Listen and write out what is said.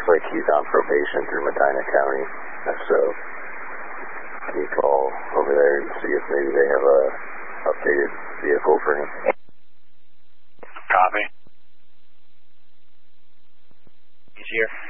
like he's on probation through Medina County. So can you call over there and see if maybe they have a updated vehicle for him? Copy. He's here.